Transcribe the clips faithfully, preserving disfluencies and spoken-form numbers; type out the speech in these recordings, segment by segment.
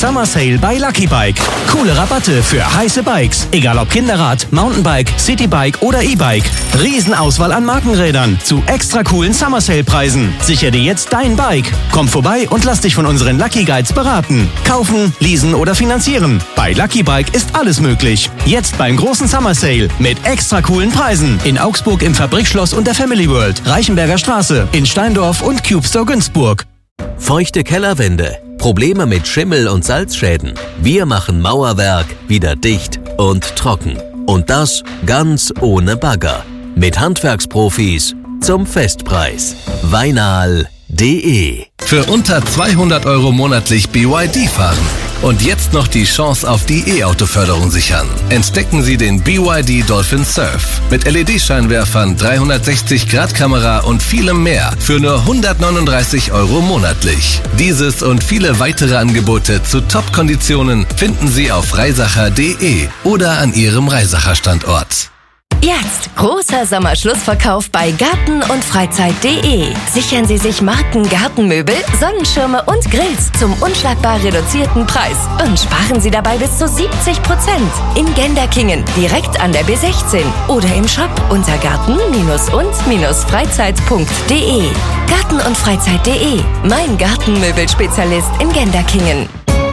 Summer Sale bei Lucky Bike. Coole Rabatte für heiße Bikes. Egal ob Kinderrad, Mountainbike, Citybike oder E-Bike. Riesenauswahl an Markenrädern zu extra coolen Summer Sale Preisen. Sicher dir jetzt dein Bike. Komm vorbei und lass dich von unseren Lucky Guides beraten. Kaufen, leasen oder finanzieren. Bei Lucky Bike ist alles möglich. Jetzt beim großen Summer Sale mit extra coolen Preisen. In Augsburg im Fabrikschloss und der Family World. Reichenberger Straße. In Steindorf und Cube Store Günzburg. Feuchte Kellerwände, Probleme mit Schimmel und Salzschäden. Wir machen Mauerwerk wieder dicht und trocken. Und das ganz ohne Bagger. Mit Handwerksprofis zum Festpreis. Weinal punkt de. Für unter zweihundert Euro monatlich B Y D fahren. Und jetzt noch die Chance auf die E-Auto-Förderung sichern. Entdecken Sie den B Y D Dolphin Surf. Mit L E D-Scheinwerfern, dreihundertsechzig Grad Kamera und vielem mehr. Für nur hundertneununddreißig Euro monatlich. Dieses und viele weitere Angebote zu Top-Konditionen finden Sie auf reisacher punkt de oder an Ihrem Reisacher Standort. Jetzt großer Sommerschlussverkauf bei Garten und Freizeit punkt de. Sichern Sie sich Marken Gartenmöbel, Sonnenschirme und Grills zum unschlagbar reduzierten Preis und sparen Sie dabei bis zu siebzig Prozent. In Genderkingen, direkt an der B sechzehn oder im Shop unter garten und freizeit punkt de. Garten und Freizeit punkt de, mein Gartenmöbelspezialist in Genderkingen.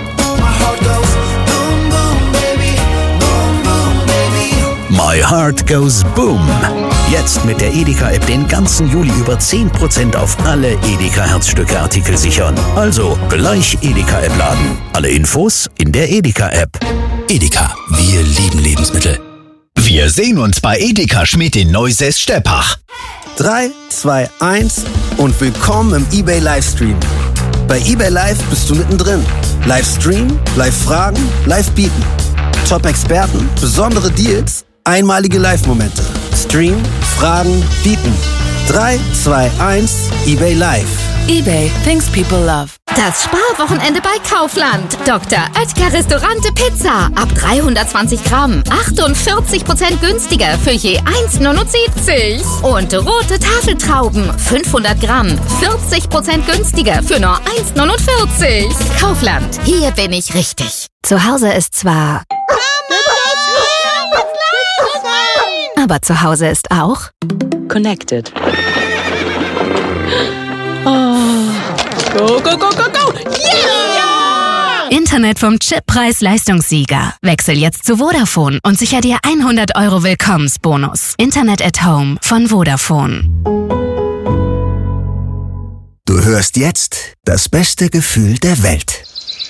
My Heart Goes Boom. Jetzt mit der Edeka-App den ganzen Juli über zehn Prozent auf alle Edeka-Herzstücke-Artikel sichern. Also gleich Edeka-App laden. Alle Infos in der Edeka-App. Edeka, wir lieben Lebensmittel. Wir sehen uns bei Edeka Schmidt in Neusäß-Steppach. drei, zwei, eins und willkommen im eBay Livestream. Bei eBay Live bist du mittendrin. Livestream, Live-Fragen, Live-Bieten. Top-Experten, besondere Deals, einmalige Live-Momente. Stream, Fragen, Bieten. drei, zwei, eins, eBay Live. eBay, things people love. Das Sparwochenende bei Kaufland. Doktor Oetker Restaurante Pizza. Ab dreihundertzwanzig Gramm. achtundvierzig Prozent günstiger für je eins neunundsiebzig. Und rote Tafeltrauben. fünfhundert Gramm. vierzig Prozent günstiger für nur eins neunundvierzig. Kaufland. Hier bin ich richtig. Zu Hause ist zwar... Aber zu Hause ist auch... Connected. Oh. Go, go, go, go, go! Yeah! Internet vom Chippreis-Leistungssieger. Wechsel jetzt zu Vodafone und sicher dir hundert Euro Willkommensbonus. Internet at Home von Vodafone. Du hörst jetzt das beste Gefühl der Welt.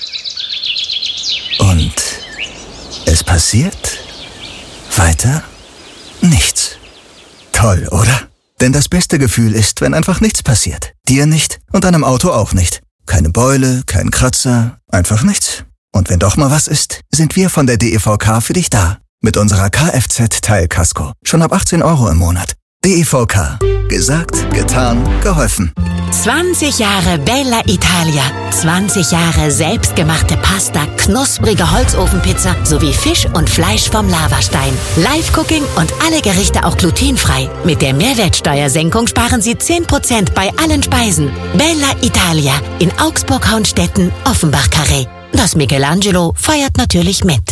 Und es passiert weiter nichts. Toll, oder? Denn das beste Gefühl ist, wenn einfach nichts passiert. Dir nicht und deinem Auto auch nicht. Keine Beule, kein Kratzer, einfach nichts. Und wenn doch mal was ist, sind wir von der D E V K für dich da. Mit unserer Kfz-Teilkasko. Schon ab achtzehn Euro im Monat. D E V K. Gesagt, getan, geholfen. zwanzig Jahre Bella Italia. zwanzig Jahre selbstgemachte Pasta, knusprige Holzofenpizza sowie Fisch und Fleisch vom Lavastein. Live-Cooking und alle Gerichte auch glutenfrei. Mit der Mehrwertsteuersenkung sparen Sie zehn Prozent bei allen Speisen. Bella Italia in Augsburg-Hauenstetten, Offenbach-Carré. Das Michelangelo feiert natürlich mit.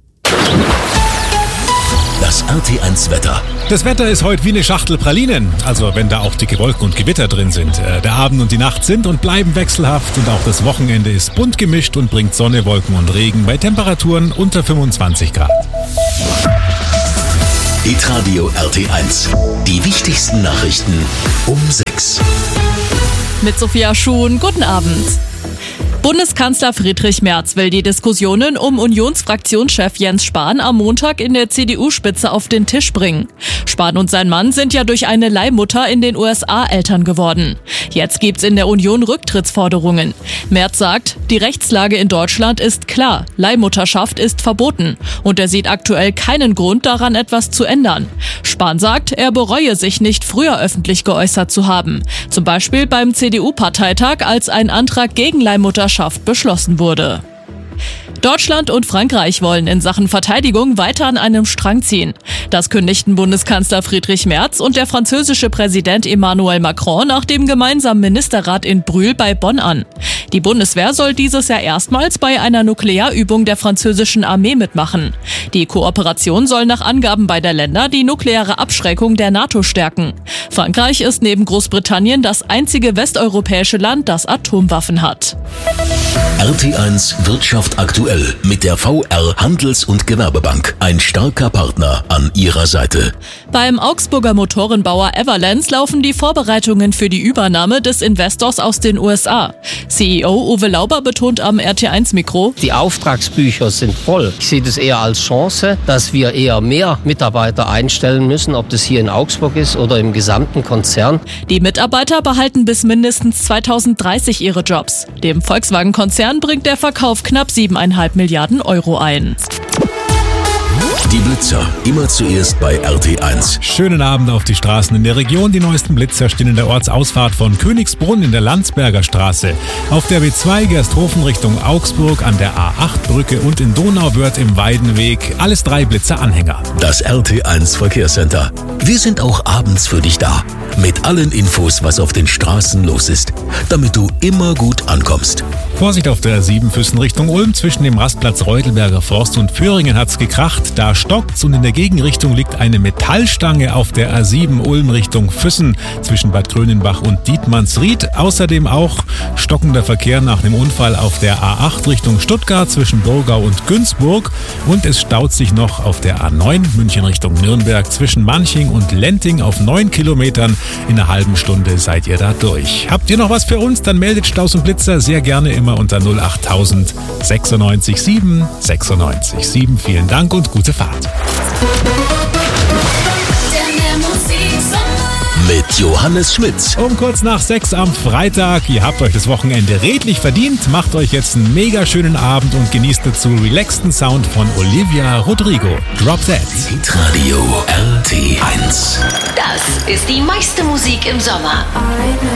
Das R T eins Wetter. Das Wetter ist heute wie eine Schachtel Pralinen, also wenn da auch dicke Wolken und Gewitter drin sind. Der Abend und die Nacht sind und bleiben wechselhaft und auch das Wochenende ist bunt gemischt und bringt Sonne, Wolken und Regen bei Temperaturen unter fünfundzwanzig Grad. Hitradio R T eins. Die wichtigsten Nachrichten um sechs. Mit Sophia Schuhn, guten Abend. Bundeskanzler Friedrich Merz will die Diskussionen um Unionsfraktionschef Jens Spahn am Montag in der C D U-Spitze auf den Tisch bringen. Spahn und sein Mann sind ja durch eine Leihmutter in den U S A Eltern geworden. Jetzt gibt's in der Union Rücktrittsforderungen. Merz sagt, die Rechtslage in Deutschland ist klar. Leihmutterschaft ist verboten. Und er sieht aktuell keinen Grund daran, etwas zu ändern. Spahn sagt, er bereue sich nicht, früher öffentlich geäußert zu haben. Zum Beispiel beim C D U-Parteitag, als ein Antrag gegen Leihmutterschaft beschlossen wurde. Deutschland und Frankreich wollen in Sachen Verteidigung weiter an einem Strang ziehen. Das kündigten Bundeskanzler Friedrich Merz und der französische Präsident Emmanuel Macron nach dem gemeinsamen Ministerrat in Brühl bei Bonn an. Die Bundeswehr soll dieses Jahr erstmals bei einer Nuklearübung der französischen Armee mitmachen. Die Kooperation soll nach Angaben beider Länder die nukleare Abschreckung der NATO stärken. Frankreich ist neben Großbritannien das einzige westeuropäische Land, das Atomwaffen hat. R T eins Wirtschaft aktuell mit der V R Handels- und Gewerbebank. Ein starker Partner an ihrer Seite. Beim Augsburger Motorenbauer Everlands laufen die Vorbereitungen für die Übernahme des Investors aus den U S A. C E O Uwe Lauber betont am R T eins Mikro: Die Auftragsbücher sind voll. Ich sehe das eher als Chance, dass wir eher mehr Mitarbeiter einstellen müssen, ob das hier in Augsburg ist oder im gesamten Konzern. Die Mitarbeiter behalten bis mindestens zweitausenddreißig ihre Jobs. Dem Volkswagen-Konzern bringt der Verkauf knapp siebeneinhalb Milliarden Euro ein. Die Blitzer, immer zuerst bei R T eins. Schönen Abend auf die Straßen in der Region. Die neuesten Blitzer stehen in der Ortsausfahrt von Königsbrunn in der Landsberger Straße. Auf der B zwei Gersthofen Richtung Augsburg, an der A acht Brücke und in Donauwörth im Weidenweg. Alles drei Blitzer-Anhänger. Das R T eins Verkehrscenter. Wir sind auch abends für dich da. Mit allen Infos, was auf den Straßen los ist. Damit du immer gut ankommst. Vorsicht auf der sieben Füssen Richtung Ulm. Zwischen dem Rastplatz Reutelberger Forst und Föhringen hat's gekracht. Da stockt's und in der Gegenrichtung liegt eine Metallstange auf der A sieben Ulm Richtung Füssen zwischen Bad Krönenbach und Dietmannsried. Außerdem auch stockender Verkehr nach dem Unfall auf der A acht Richtung Stuttgart zwischen Burgau und Günzburg. Und es staut sich noch auf der A neun München Richtung Nürnberg zwischen Manching und Lenting auf neun Kilometern. In einer halben Stunde seid ihr da durch. Habt ihr noch was für uns? Dann meldet Staus und Blitzer sehr gerne immer unter null achttausend sechsundneunzig sieben sechsundneunzig sieben. Vielen Dank und gute Fahrt. Mit Johannes Schmitz. Um kurz nach sechs am Freitag. Ihr habt euch das Wochenende redlich verdient. Macht euch jetzt einen mega schönen Abend und genießt dazu relaxten Sound von Olivia Rodrigo. Drop That. Hitradio R T eins. Das ist die meiste Musik im Sommer.